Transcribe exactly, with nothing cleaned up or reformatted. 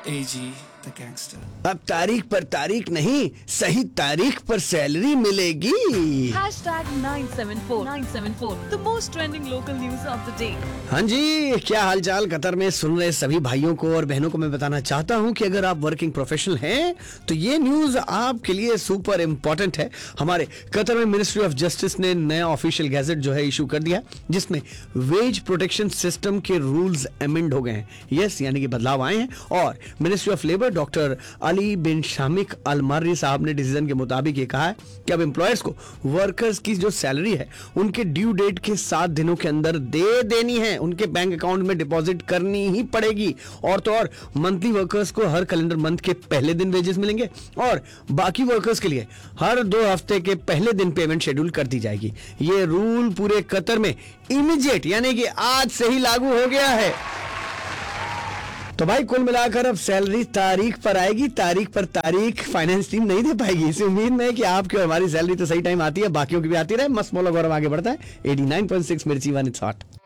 A G the gangster. अब तारीख पर तारीख नहीं, सही तारीख पर सैलरी मिलेगी। Hashtag nine seven four nine seven four, the most trending local news of the day. हाँ जी, क्या हालचाल कतर में सुन रहे सभी भाइयों को और बहनों को मैं बताना चाहता हूँ कि अगर आप वर्किंग प्रोफेशनल हैं तो ये न्यूज आपके लिए सुपर इम्पोर्टेंट है। हमारे कतर में मिनिस्ट्री ऑफ जस्टिस ने नया ऑफिशियल गैजेट जो है इशू कर दिया, जिसमें वेज प्रोटेक्शन सिस्टम के रूल्स अमेंड हो गए हैं। यस, यानी कि बदलाव आए हैं और ministry of labour doctor Ali bin Shamik Al Murray साहब ने डिसीजन के मुताबिक ये कहा है कि अब एम्प्लॉयर्स को वर्कर्स की जो सैलरी है उनके ड्यू डेट के सात दिनों के अंदर दे देनी है, उनके बैंक अकाउंट में डिपॉजिट करनी ही पड़ेगी। और तो और मंथली वर्कर्स को हर कैलेंडर मंथ के पहले दिन वेजेस मिलेंगे और बाकी वर्कर्स के लिए हर दो हफ्ते के पहले दिन पेमेंट शेड्यूल कर दी जाएगी। ये रूल पूरे कतर में इमीडिएट यानी कि आज से ही लागू हो गया है। तो भाई कुल मिलाकर अब सैलरी तारीख पर आएगी, तारीख पर तारीख फाइनेंस टीम नहीं दे पाएगी। इसी उम्मीद में कि आपकी और हमारी सैलरी तो सही टाइम आती है, बाकियों की भी आती रहे। मस्त मोला गौरव आगे बढ़ता है। एटी नाइन पॉइंट सिक्स मिर्ची वन इट्स हॉट।